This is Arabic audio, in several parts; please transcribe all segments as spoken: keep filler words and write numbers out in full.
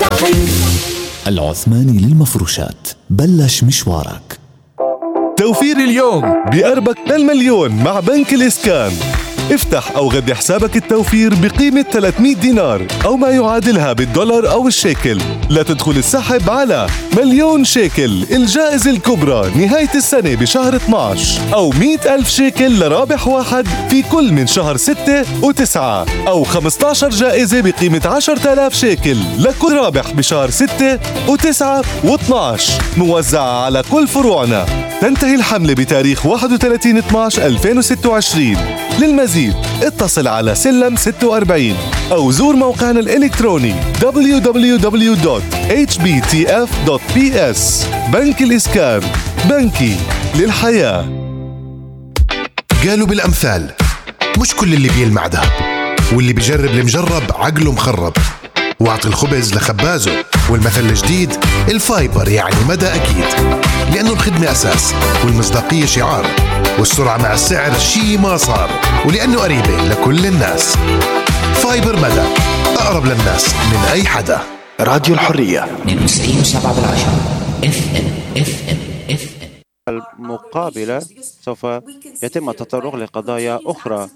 العثماني للمفروشات، بلش مشوارك. توفير اليوم بأربك للمليون مع بنك الإسكان. افتح أو غذي حسابك التوفير بقيمة ثلاثمئة دينار أو ما يعادلها بالدولار أو الشيكل لتدخل السحب على مليون شيكل الجائزة الكبرى نهاية السنة بشهر اثني عشر، أو مئة ألف شيكل لرابح واحد في كل من شهر ستة وتسعة، أو خمسة عشر جائزة بقيمة عشرة آلاف شيكل لكل رابح بشهر ستة وتسعة واثني عشر، موزعة على كل فروعنا. تنتهي الحملة بتاريخ واحد وثلاثين اثني عشر ألفين وستة وعشرين. للمزيد اتصل على سلم ستة وأربعين أو زور موقعنا الإلكتروني دبليو دبليو دبليو دوت إتش بي تي إف دوت بي إس. بنك الإسكان، بنكي للحياة. قالوا بالأمثال مش كل اللي بيلمع دهب، واللي بيجرب المجرب عقله مخرب. واعطي الخبز لخبازه، والمثل الجديد الفايبر يعني مدى أكيد، لأنه الخدمة أساس والمصداقية شعار، والسرعة مع السعر شي ما صار، ولأنه قريبة لكل الناس. فايبر مدى، أقرب للناس من أي حدا. راديو الحرية اثنين وتسعين وسبعة بالعشرة اف ام اف ام اف ام. المقابلة سوف يتم التطرق لقضايا أخرى،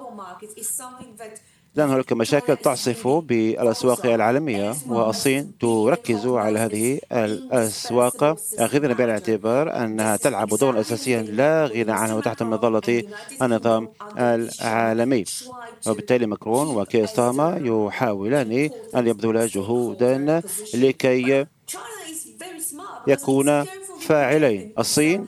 لأن هناك مشاكل تعصف بالأسواق العالمية، والصين تركز على هذه الأسواق أخذنا بعين الاعتبار أنها تلعب دورا أساسيا لا غنى عنه تحت مظلة النظام العالمي. وبالتالي ماكرون وكير ستارمر يحاولان أن يبذلا جهودا لكي يكون فاعلين. الصين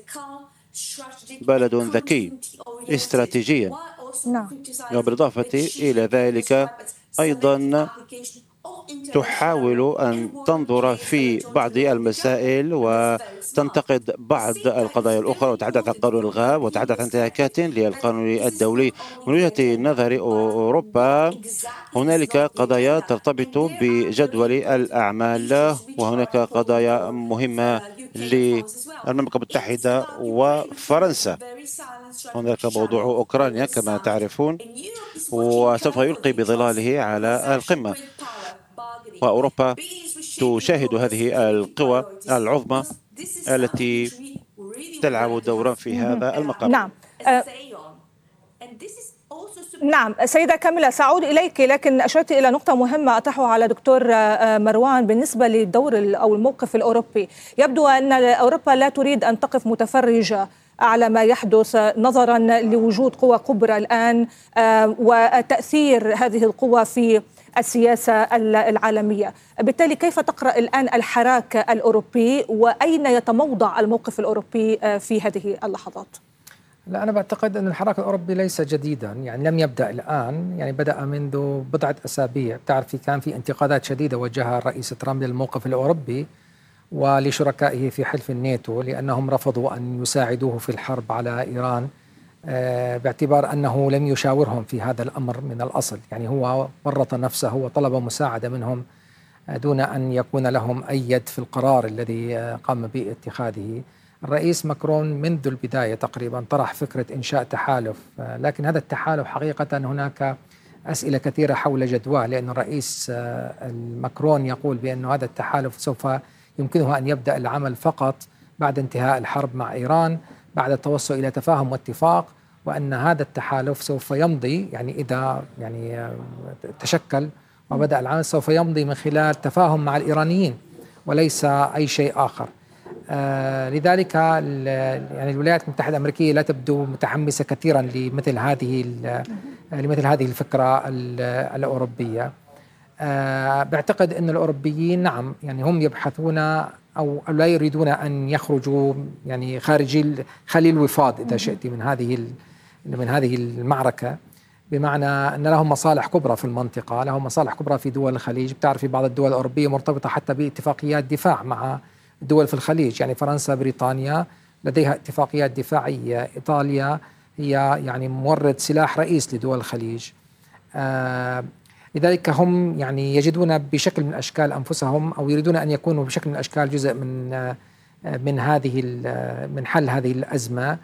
بلد ذكي استراتيجيا، نعم. وبالإضافة إلى ذلك أيضا تحاول أن تنظر في بعض المسائل وتنتقد بعض القضايا الأخرى، وتحدث عن قانون الغاب وتحدث عن انتهاكات للقانون الدولي. من وجهة نظر أوروبا هنالك قضايا ترتبط بجدول الأعمال، وهناك قضايا مهمة للمملكة المتحدة وفرنسا. هناك موضوع أوكرانيا كما تعرفون، وسوف يلقي بظلاله على القمة، وأوروبا تشاهد هذه القوى العظمى التي تلعب دورا في هذا المقام. نعم أه نعم سيدة كاملة، سأعود إليك، لكن أشرت إلى نقطة مهمة أطرحها على دكتور مروان بالنسبة للدور أو الموقف الأوروبي. يبدو أن أوروبا لا تريد أن تقف متفرجة على ما يحدث نظرا لوجود قوى كبرى الآن وتأثير هذه القوى في السياسة العالمية. بالتالي كيف تقرأ الآن الحراك الأوروبي، وأين يتموضع الموقف الأوروبي في هذه اللحظات؟ لا، أنا بعتقد أن الحراك الأوروبي ليس جديدا، يعني لم يبدأ الآن، يعني بدأ منذ بضعة أسابيع. تعرفي كان في انتقادات شديدة وجهها الرئيس ترامب للموقف الأوروبي ولشركائه في حلف الناتو، لأنهم رفضوا أن يساعدوه في الحرب على إيران باعتبار أنه لم يشاورهم في هذا الأمر من الأصل. يعني هو ورط نفسه وطلب مساعدة منهم دون أن يكون لهم أي يد في القرار الذي قام باتخاذه. الرئيس ماكرون منذ البداية تقريبا طرح فكرة إنشاء تحالف، لكن هذا التحالف حقيقة هناك أسئلة كثيرة حول جدواه، لأن الرئيس ماكرون يقول بأن هذا التحالف سوف يمكنه أن يبدأ العمل فقط بعد انتهاء الحرب مع إيران، بعد التوصل إلى تفاهم واتفاق، وأن هذا التحالف سوف يمضي، يعني إذا يعني تشكل وبدأ العمل سوف يمضي من خلال تفاهم مع الإيرانيين وليس أي شيء آخر. آه لذلك يعني الولايات المتحدة الأمريكية لا تبدو متحمسة كثيرا لمثل هذه لمثل هذه الفكرة الأوروبية. آه بعتقد أن الأوروبيين نعم يعني هم يبحثون أو لا يريدون أن يخرجوا يعني خارج خليل الوفاض إذا شئت من هذه من هذه المعركة، بمعنى أن لهم مصالح كبرى في المنطقة، لهم مصالح كبرى في دول الخليج. بتعرف بعض الدول الأوروبية مرتبطة حتى باتفاقيات دفاع مع الدول في الخليج، يعني فرنسا بريطانيا لديها اتفاقيات دفاعية، إيطاليا هي يعني مورد سلاح رئيس لدول الخليج. آه لذلك هم يعني يجدون بشكل من أشكال أنفسهم أو يريدون أن يكونوا بشكل من الأشكال جزء من آه من هذه من حل هذه الأزمة.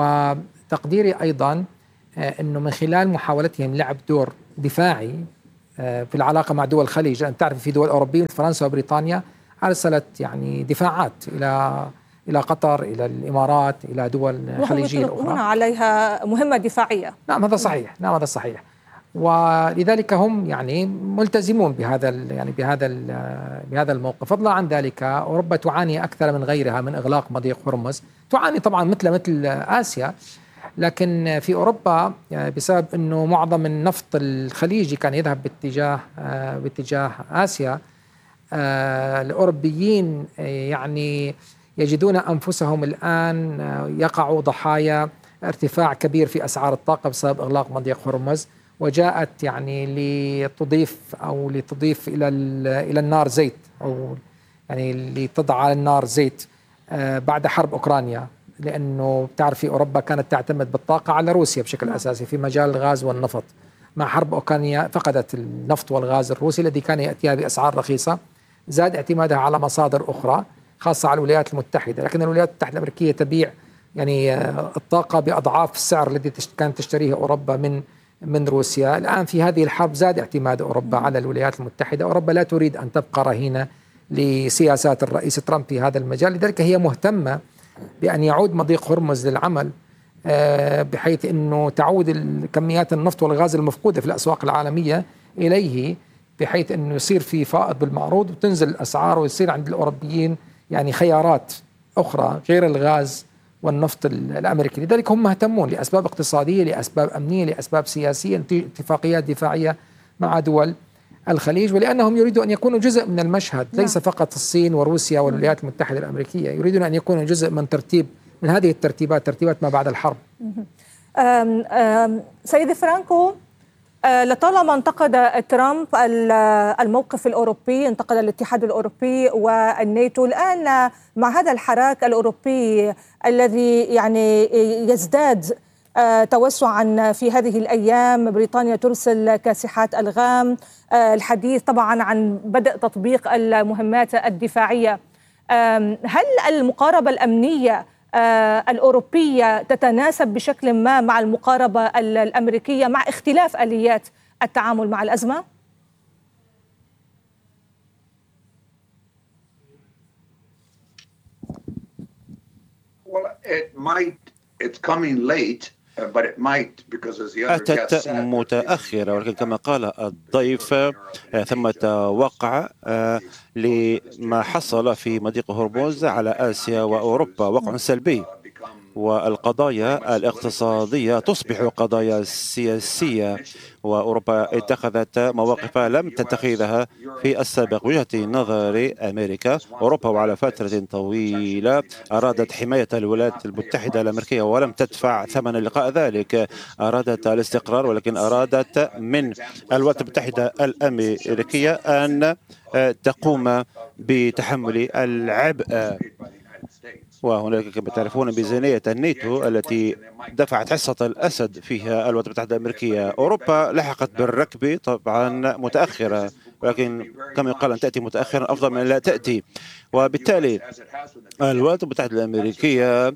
وتقديري أيضا آه أنه من خلال محاولتهم لعب دور دفاعي في العلاقة مع دول الخليج. أن تعرف في دول أوروبية فرنسا وبريطانيا أرسلت يعني دفاعات إلى إلى قطر، إلى الإمارات، إلى دول خليجية أخرى. وهم عليها مهمة دفاعية. نعم هذا صحيح، نعم هذا صحيح. ولذلك هم يعني ملتزمون بهذا يعني بهذا بهذا الموقف. فضلا عن ذلك أوروبا تعاني أكثر من غيرها من إغلاق مضيق هرمز، تعاني طبعا مثل مثل آسيا، لكن في أوروبا بسبب أنه معظم النفط الخليجي كان يذهب باتجاه باتجاه آسيا، الأوروبيين يعني يجدون أنفسهم الآن يقعوا ضحايا ارتفاع كبير في أسعار الطاقة بسبب إغلاق مضيق هرمز، وجاءت يعني لتضيف أو لتضيف إلى إلى النار زيت، أو يعني لتضع على النار زيت بعد حرب أوكرانيا، لأنه بتعرفي أوروبا كانت تعتمد بالطاقة على روسيا بشكل أساسي في مجال الغاز والنفط. مع حرب أوكرانيا فقدت النفط والغاز الروسي الذي كان يأتيها بأسعار رخيصة، زاد اعتمادها على مصادر أخرى خاصة على الولايات المتحدة، لكن الولايات المتحدة الأمريكية تبيع يعني الطاقة بأضعاف السعر الذي كانت تشتريه أوروبا من من روسيا. الآن في هذه الحرب زاد اعتماد أوروبا على الولايات المتحدة. أوروبا لا تريد أن تبقى رهينة لسياسات الرئيس ترامب في هذا المجال، لذلك هي مهتمة بأن يعود مضيق هرمز للعمل، بحيث أنه تعود كميات النفط والغاز المفقودة في الأسواق العالمية إليه، بحيث أنه يصير في فائض بالمعروض وتنزل الأسعار ويصير عند الأوروبيين يعني خيارات أخرى غير الغاز والنفط الأمريكي. لذلك هم مهتمون لأسباب اقتصادية، لأسباب أمنية، لأسباب سياسية، اتفاقيات دفاعية مع دول الخليج، ولأنهم يريدوا أن يكونوا جزء من المشهد، ليس فقط الصين وروسيا والولايات المتحدة الأمريكية، يريدون أن يكونوا جزء من ترتيب من هذه الترتيبات، ترتيبات ما بعد الحرب. أم أم سيدي فرانكو، لطالما انتقد ترامب الموقف الأوروبي، انتقد الاتحاد الأوروبي والناتو، الآن مع هذا الحراك الأوروبي الذي يعني يزداد توسعا في هذه الأيام، بريطانيا ترسل كاسحات ألغام، الحديث طبعا عن بدء تطبيق المهمات الدفاعية، هل المقاربة الأمنية الأوروبية تتناسب بشكل ما مع المقاربة الأمريكية مع اختلاف آليات التعامل مع الأزمة؟ Well, it might, it's coming late. أتت متأخرة، ولكن كما قال الضيف ثمة وقع لما حصل في مضيق هرمز على آسيا وأوروبا، وقع سلبي، والقضايا الاقتصادية تصبح قضايا سياسية، وأوروبا اتخذت مواقف لم تتخذها في السابق. وجهة نظر أمريكا، أوروبا وعلى فترة طويلة أرادت حماية الولايات المتحدة الأمريكية ولم تدفع ثمن لقاء ذلك، أرادت الاستقرار، ولكن أرادت من الولايات المتحدة الأمريكية أن تقوم بتحمل العبء. وهناك كما تعرفون ميزانية الناتو التي دفعت حصة الأسد فيها الولايات المتحدة الأمريكية. أوروبا لحقت بالركب طبعا متأخرة، ولكن كما يقال أن تأتي متأخرا أفضل من لا تأتي، وبالتالي الولايات المتحدة الأمريكية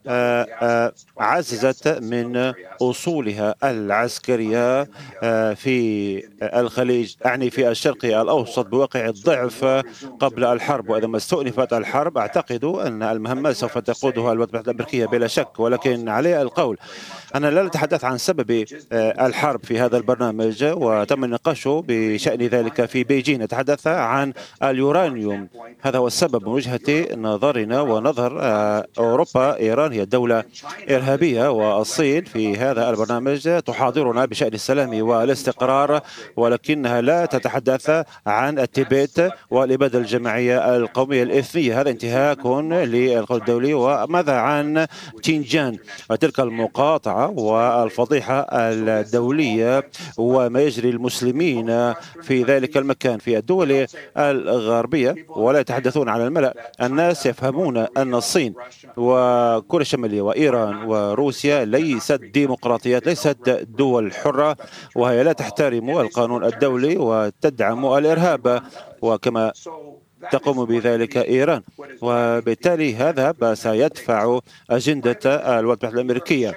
عززت من أصولها العسكرية في الخليج، أعني في الشرق الأوسط، بواقع الضعف قبل الحرب. وإذا ما استؤنفت الحرب أعتقد أن المهمة سوف تقودها الولايات المتحدة الأمريكية بلا شك، ولكن علي القول أنا لا نتحدث عن سبب الحرب في هذا البرنامج، وتم النقاش بشأن ذلك في بيجين. نتحدث عن اليورانيوم، هذا هو السبب من وجهة نظرنا ونظر أوروبا. إيران هي دولة إرهابية، والصين في هذا البرنامج تحاضرنا بشأن السلام والاستقرار، ولكنها لا تتحدث عن التبت والإبادة الجماعية القومية الإثنية، هذا انتهاك للقانون الدولي. وماذا عن تينجان وتلك المقاطعة والفضيحة الدولية وما يجري المسلمين في ذلك المكان في الدول الغربية؟ ولا يتحدثون على الملأ. الناس يفهمون أن الصين وكوريا الشمالية وإيران وروسيا ليست ديمقراطيات، ليست دول حرة، وهي لا تحترم القانون الدولي وتدعم الإرهاب، وكما تقوم بذلك إيران. وبالتالي هذا سيدفع أجندة الولايات المتحدة الأمريكية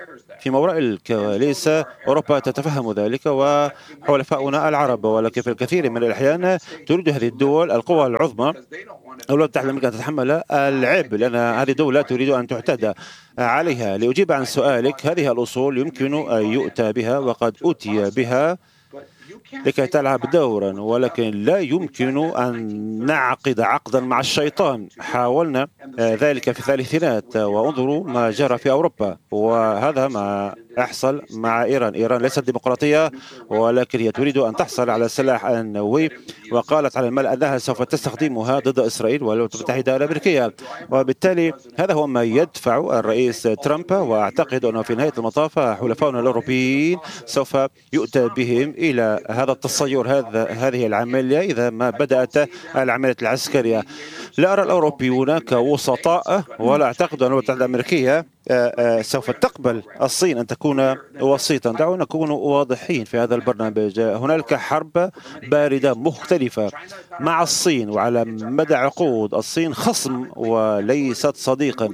في وراء الكواليس أوروبا تتفهم ذلك وحلفاؤنا العرب، ولكن في الكثير من الأحيان تريد هذه الدول القوى العظمى الولايات المتحدة الأمريكية أن تتحمل العبء، لأن هذه الدولة تريد أن تعتدى عليها. لأجيب عن سؤالك، هذه الأصول يمكن أن يؤتى بها وقد أتي بها لكي تلعب دورا، ولكن لا يمكن أن نعقد عقدا مع الشيطان. حاولنا ذلك في الثلاثينات وانظروا ما جرى في أوروبا، وهذا ما يحصل مع إيران. إيران ليست ديمقراطية، ولكن هي تريد أن تحصل على السلاح النووي، وقالت على الملأ أنها سوف تستخدمها ضد إسرائيل والولايات المتحدة الأمريكية. وبالتالي هذا هو ما يدفع الرئيس ترامب، وأعتقد أنه في نهاية المطاف حلفاؤنا الأوروبيين سوف يؤتى بهم إلى هذا التصير، هذا هذه العملية إذا ما بدأت العملية العسكرية. لا أرى الأوروبيون كوسطاء، ولا أعتقد أن الولايات المتحدة الأمريكية سوف تقبل الصين أن تكون وسيطا. دعونا نكون واضحين في هذا البرنامج، هنالك حرب باردة مختلفة مع الصين، وعلى مدى عقود الصين خصم وليست صديقا،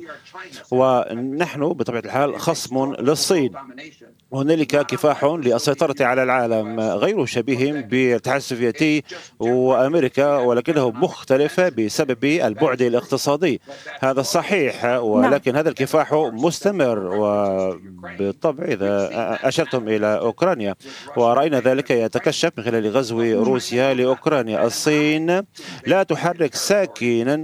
ونحن بطبيعة الحال خصم للصين. هنالك كفاح للسيطرة على العالم غير شبيه بالاتحاد السوفيتي وأمريكا، ولكنه مختلف بسبب البعد الاقتصادي، هذا صحيح، ولكن هذا الكفاح مستمر. وبالطبع إذا أشرتم إلى أوكرانيا ورأينا ذلك يتكشف من خلال غزو روسيا لأوكرانيا، الصين لا تحرك ساكنا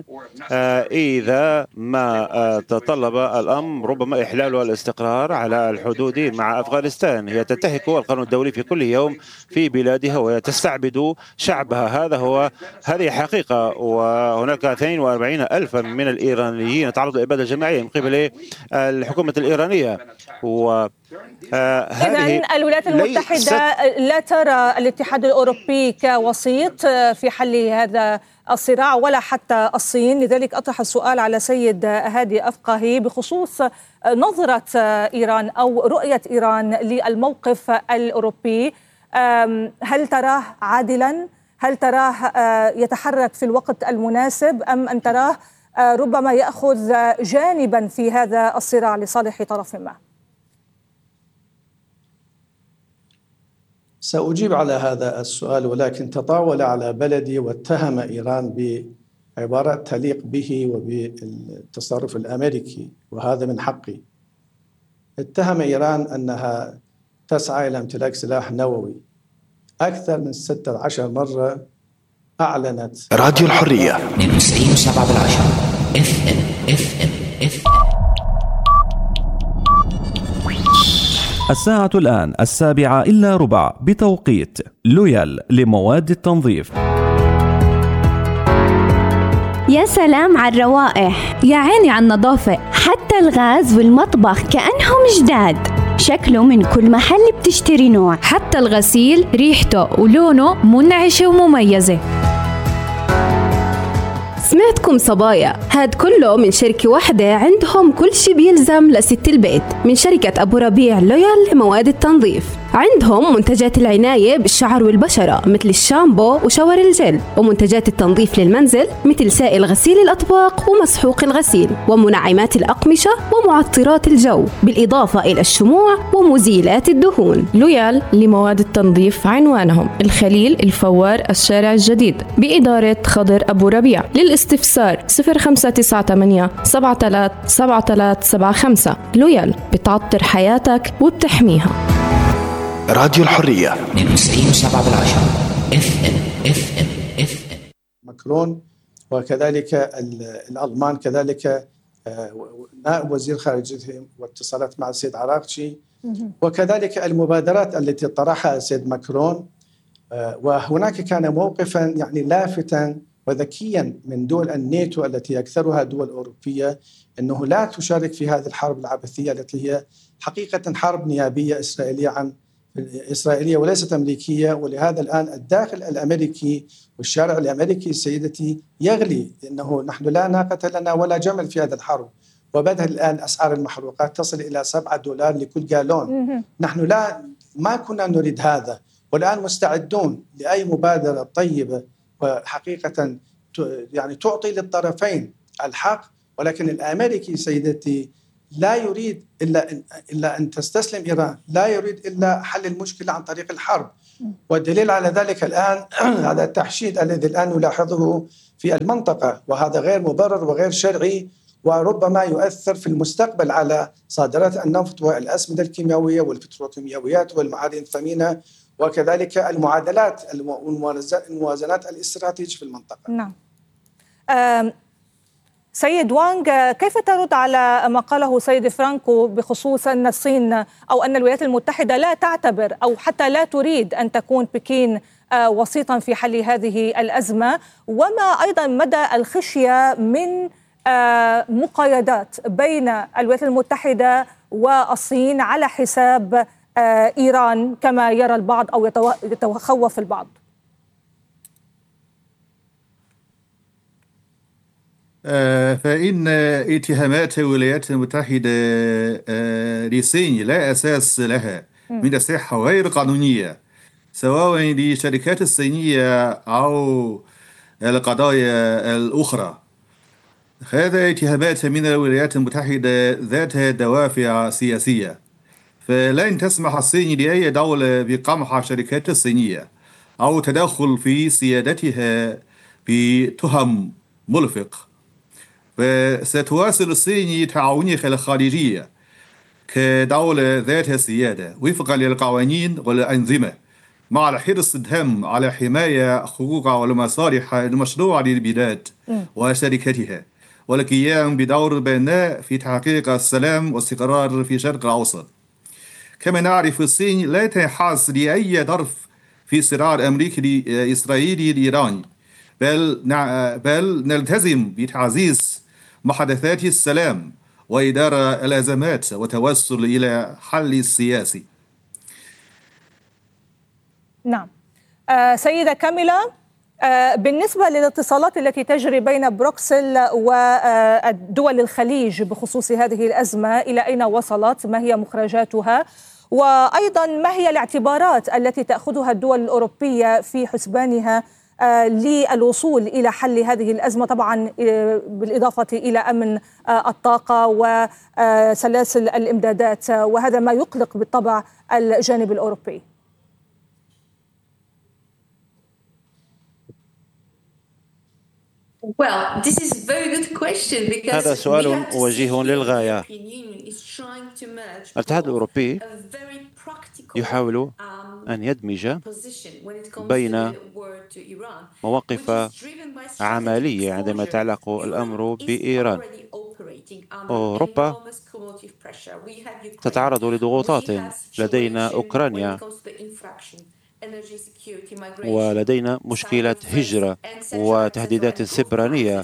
إذا ما تطلب الأمر، ربما إحلال الاستقرار على الحدود مع أفغانستان. هي تنتهك القانون الدولي في كل يوم في بلادها وتستعبد شعبها، هذا هو هذه حقيقة. وهناك اثنين وأربعين ألفا من الإيرانيين تعرضوا للإبادة الجماعية من قبل الحكومة الإيرانية. و إذن الولايات المتحدة لا ترى الاتحاد الأوروبي كوسيط في حل هذا الصراع ولا حتى الصين. لذلك أطرح السؤال على سيد هادي أفقهي بخصوص نظرة إيران أو رؤية إيران للموقف الأوروبي. هل تراه عادلا؟ هل تراه يتحرك في الوقت المناسب، أم أن تراه ربما يأخذ جانبا في هذا الصراع لصالح طرف ما؟ سأجيب على هذا السؤال، ولكن تطاول على بلدي واتهم إيران بعبارات تليق به وبالتصرف الأمريكي، وهذا من حقي. اتهم إيران أنها تسعى إلى امتلاك سلاح نووي. أكثر من ستة عشر مرة أعلنت راديو الحرية من تسعين وسبعة بالعشرة اف ام اف ام اف الساعة الآن السابعة إلا ربع بتوقيت لويال لمواد التنظيف. يا سلام على الروائح، يا عيني على النظافة، حتى الغاز والمطبخ كأنهم جداد. شكله من كل محل بتشتري نوع، حتى الغسيل ريحته ولونه منعشة ومميزة. سمعتكم صبايا، هاد كله من شركة واحدة عندهم كل شي بيلزم لست البيت، من شركة أبو ربيع لويال لمواد التنظيف. عندهم منتجات العناية بالشعر والبشرة مثل الشامبو وشاور الجل، ومنتجات التنظيف للمنزل مثل سائل غسيل الأطباق ومسحوق الغسيل، ومنعمات الأقمشة ومعطرات الجو، بالإضافة إلى الشموع ومزيلات الدهون. لويال لمواد التنظيف عنوانهم الخليل الفوار الشارع الجديد بإدارة خضر أبو ربيع. للاستفسار صفر خمسة تسعة ثمانية سبعة ثلاثة سبعة ثلاثة سبعة خمسة. لويال بتعطر حياتك وبتحميها. راديو الحرية من تسعين وسبعة بالعشرة اف ام اف ام اف ام. ماكرون وكذلك الألمان، كذلك نائب وزير خارجية واتصالات مع السيد عراقشي، وكذلك المبادرات التي طرحها السيد ماكرون. وهناك كان موقفا يعني لافتا وذكيا من دول الناتو التي أكثرها دول أوروبية أنه لا تشارك في هذه الحرب العبثية التي هي حقيقة حرب نيابية إسرائيلية عن إسرائيلية وليست أمريكية. ولهذا الآن الداخل الأمريكي والشارع الأمريكي سيدتي يغلي، لأنه نحن لا ناقة لنا ولا جمل في هذا الحرب. وبدأ الآن أسعار المحروقات تصل إلى سبعة دولار لكل جالون. نحن لا ما كنا نريد هذا، والآن مستعدون لأي مبادرة طيبة وحقيقة يعني تعطي للطرفين الحق. ولكن الأمريكي سيدتي لا يريد إلا أن, إلا أن تستسلم إيران، لا يريد إلا حل المشكلة عن طريق الحرب. والدليل على ذلك الآن هذا التحشيد الذي الآن نلاحظه في المنطقة، وهذا غير مبرر وغير شرعي، وربما يؤثر في المستقبل على صادرات النفط والأسمدة الكيميائية والبتروكيماويات والمعادن الثمينة، وكذلك المعادلات الموازنات الاستراتيجية في المنطقة. نعم. سيد وانغ، كيف ترد على ما قاله سيد فرانكو بخصوص أن الصين أو أن الولايات المتحدة لا تعتبر أو حتى لا تريد أن تكون بكين وسيطا في حل هذه الأزمة، وما أيضا مدى الخشية من مقايضات بين الولايات المتحدة والصين على حساب إيران كما يرى البعض أو يتخوف البعض؟ فإن اتهامات الولايات المتحدة للصين لا أساس لها من الصحة غير قانونية، سواء للشركات الصينية أو القضايا الأخرى. هذا اتهامات من الولايات المتحدة ذات دوافع سياسية، فلن تسمح الصين لأي دولة بقمع الشركات الصينية أو تدخل في سيادتها بتهم ملفق. فستواصل الصين تعاونها الخارجية كدولة ذات سيادة وفقا للقوانين والأنظمة، مع الحرص التام على حماية حقوق والمصالح المشروعة للبلاد وشركاتها، والقيام بدور بناء في تحقيق السلام والاستقرار في الشرق الأوسط. كما نعرف الصين لا تنحاز لأي طرف في الصراع الأمريكي الإسرائيلي الإيراني، بل بل نلتزم بتعزيز محادثات السلام وإدارة الأزمات وتوصل إلى حل سياسي. نعم. آه سيدة كاميلا، آه بالنسبة للاتصالات التي تجري بين بروكسل ودول الخليج بخصوص هذه الأزمة، إلى أين وصلت؟ ما هي مخرجاتها؟ وأيضا ما هي الاعتبارات التي تأخذها الدول الأوروبية في حسبانها آه للوصول إلى حل هذه الأزمة، طبعا آه بالإضافة إلى أمن آه الطاقة وسلاسل الإمدادات، وهذا ما يقلق بالطبع الجانب الأوروبي. Well, this is a very good question because هذا سؤال وجيه للغاية. الاتحاد الأوروبي يحاول أن يدمج بين مواقف عملية عندما يتعلق الأمر بإيران. أوروبا تتعرض لضغوطات، لدينا أوكرانيا ولدينا مشكلة هجرة وتهديدات سبرانية،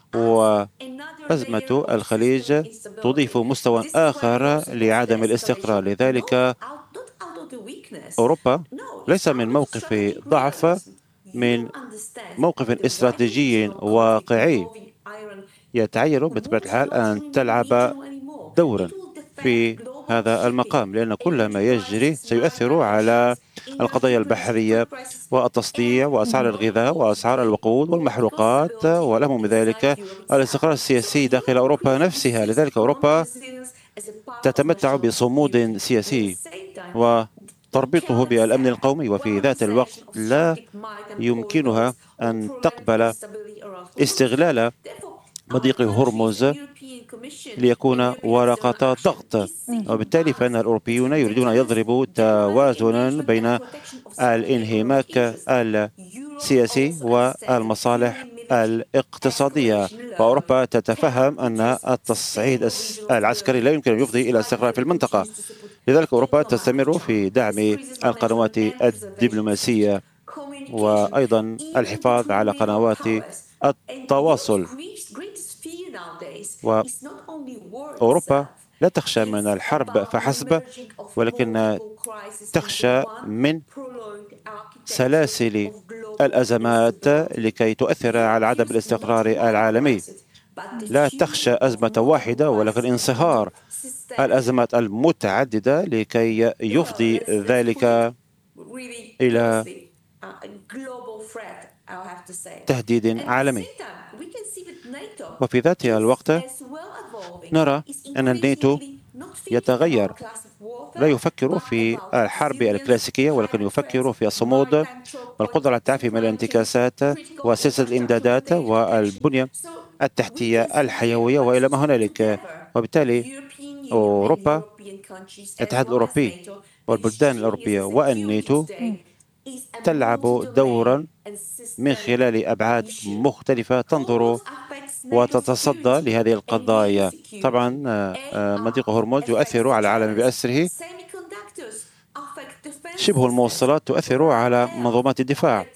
وأزمة الخليج تضيف مستوى آخر لعدم الاستقرار. لذلك أوروبا ليس من موقف ضعف، من موقف استراتيجي واقعي يتعين بطبيعة الحال أن تلعب دورا في هذا المقام، لأن كل ما يجري سيؤثر على القضايا البحرية والتصدير وأسعار الغذاء وأسعار الوقود والمحروقات، والأهم من ذلك الاستقرار السياسي داخل أوروبا نفسها. لذلك أوروبا تتمتع بصمود سياسي وتربطه بالأمن القومي، وفي ذات الوقت لا يمكنها أن تقبل استغلال مضيق هرمز ليكون ورقة ضغط، وبالتالي فإن الأوروبيون يريدون أن يضربوا توازنا بين الانهماك السياسي والمصالح الاقتصادية. وأوروبا تتفهم أن التصعيد العسكري لا يمكن أن يفضي إلى استقرار في المنطقة. لذلك أوروبا تستمر في دعم القنوات الدبلوماسية وأيضا الحفاظ على قنوات التواصل. وأوروبا لا تخشى من الحرب فحسب، ولكن تخشى من سلاسل الأزمات لكي تؤثر على عدم الاستقرار العالمي. لا تخشى أزمة واحدة، ولكن انصهار الأزمات المتعددة لكي يفضي ذلك إلى تهديد عالمي. وفي ذات الوقت نرى أن الناتو يتغير، لا يفكر في الحرب الكلاسيكية ولكن يفكر في الصمود والقدرة على التعافي من الانتكاسات وسلسلة الإمدادات والبنية التحتية الحيوية وإلى ما هنالك. وبالتالي أوروبا، الاتحاد الأوروبي والبلدان الأوروبية والناتو تلعب دورا من خلال أبعاد مختلفة تنظر وتتصدى لهذه القضايا. طبعا مضيق هرمز يؤثر على العالم بأسره، شبه الموصلات تؤثر على منظومات الدفاع،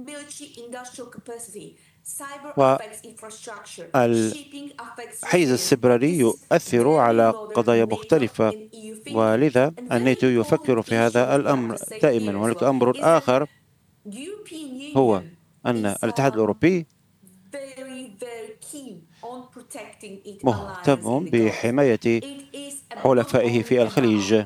والحيز السيبراني يؤثر على قضايا مختلفة، ولذا الناتو يفكر في هذا الأمر دائما. هناك أمر آخر هو أن الاتحاد الأوروبي مهتم بحماية حلفائه في الخليج.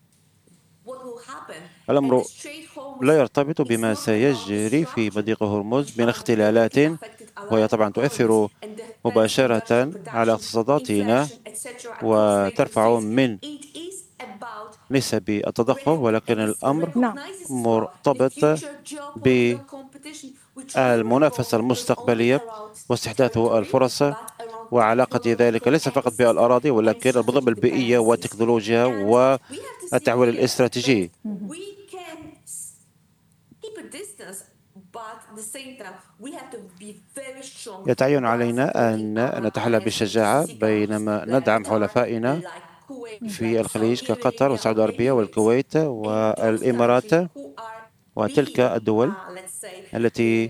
الأمر لا يرتبط بما سيجري في مضيق هرمز من اختلالات، وهي طبعا تؤثر مباشرة على اقتصاداتنا وترفع من نسب التضخم، ولكن الأمر مرتبط بالمنافسة المستقبلية واستحداث الفرص وعلاقة ذلك ليس فقط بالأراضي ولكن النظم البيئية والتكنولوجيا والتحويل الاستراتيجي. يتعين علينا أن نتحلى بالشجاعة بينما ندعم حلفائنا في الخليج كقطر والسعودية العربية والكويت والإمارات وتلك الدول التي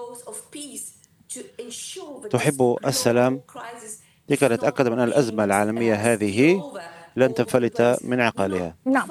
تحب السلام لكي نتأكد من أن الأزمة العالمية هذه لن تنفلت من عقالها. نعم.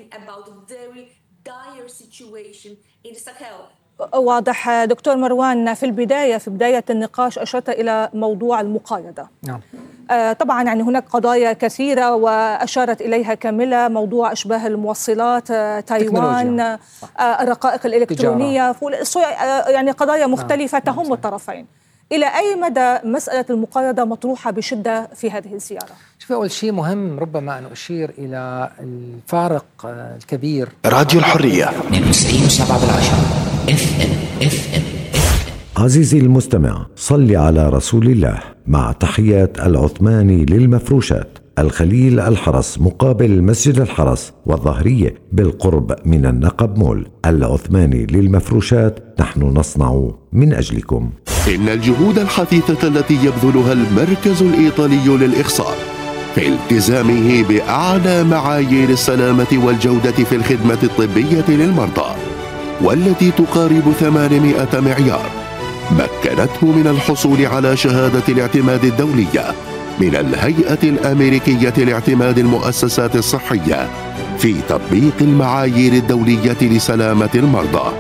واضح دكتور مروان، في البداية في بداية النقاش أشرت إلى موضوع المقايضة. نعم. آه طبعا يعني هناك قضايا كثيرة وأشارت إليها كاملة، موضوع أشباه الموصلات، آه تايوان، آه الرقائق الإلكترونية، آه يعني قضايا مختلفة نعم. تهم نعم. الطرفين. إلى أي مدى مسألة المقايضة مطروحة بشدة في هذه الزيارة؟ شوف، أول شيء مهم ربما أن أشير إلى الفارق الكبير. راديو الحرية تسعين وسبعة بالعشرة اف ام اف ام. عزيزي المستمع، صل على رسول الله. مع تحيات العثماني للمفروشات، الخليل الحرس مقابل مسجد الحرس والظهرية بالقرب من النقب مول. العثماني للمفروشات، نحن نصنع من أجلكم. إن الجهود الحثيثة التي يبذلها المركز الإيطالي للإخصاب في التزامه بأعلى معايير السلامة والجودة في الخدمة الطبية للمرضى، والتي تقارب ثمانمائة معيار، مكنته من الحصول على شهادة الاعتماد الدولية من الهيئة الأمريكية لاعتماد المؤسسات الصحية في تطبيق المعايير الدولية لسلامة المرضى.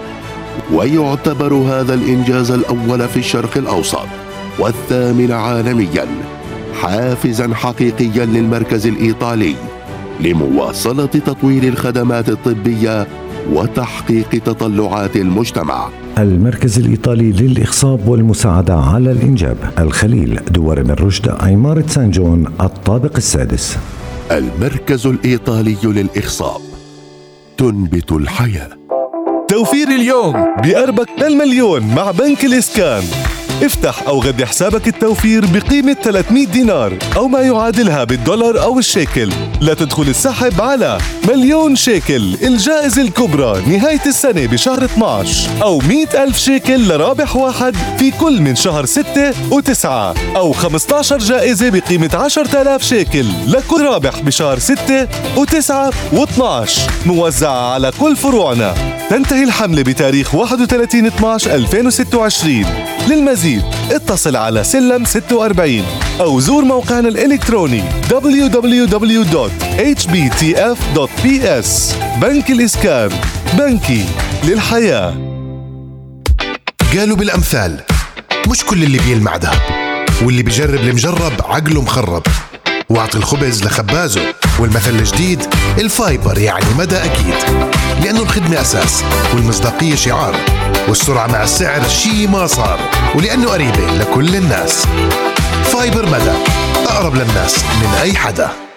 ويعتبر هذا الإنجاز الأول في الشرق الأوسط والثامن عالميا حافزا حقيقيا للمركز الإيطالي لمواصلة تطوير الخدمات الطبية وتحقيق تطلعات المجتمع. المركز الإيطالي للإخصاب والمساعدة على الإنجاب، الخليل، دوار من رشد، عمارة سان جون، الطابق السادس. المركز الإيطالي للإخصاب، تنبت الحياة. توفير اليوم بأربك المليون مع بنك الإسكان. افتح أو غذي حسابك التوفير بقيمة ثلاثمائة دينار أو ما يعادلها بالدولار أو الشيكل. لا تدخل السحب على مليون شيكل الجائزة الكبرى نهاية السنة بشهر اثني عشر، أو مئة ألف شيكل لرابح واحد في كل من شهر ستة وتسعة، أو خمسة عشر جائزة بقيمة عشرة آلاف شيكل لكل رابح بشهر ستة وتسعة واثني عشر، موزعة على كل فروعنا. تنتهي الحملة بتاريخ واحد وثلاثين اثني عشر ألفين وستة وعشرين. للمزيد اتصل على سلم ستة وأربعين أو زور موقعنا الإلكتروني دبليو دبليو دبليو دوت إتش بي تي إف دوت بي إس. بنك الإسكان، بنكي للحياة. قالوا بالأمثال مش كل اللي بيلمع دهب، واللي بيجرب المجرب عقله مخرب. واعطي الخبز لخبازه، والمثل الجديد الفايبر يعني مدى أكيد، لأنه الخدمة أساس والمصداقية شعار، والسرعة مع السعر شي ما صار، ولأنه قريبة لكل الناس. فايبر مدى، أقرب للناس من أي حدا.